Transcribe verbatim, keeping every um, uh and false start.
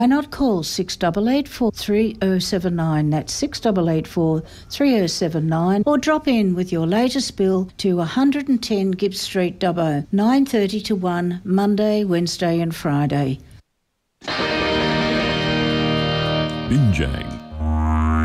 Why not call six eight eight four, three oh seven nine, that's six eight eight four, three oh seven nine, or drop in with your latest bill to one hundred ten Gibbs Street, Dubbo, nine thirty to one, Monday, Wednesday and Friday. Binjang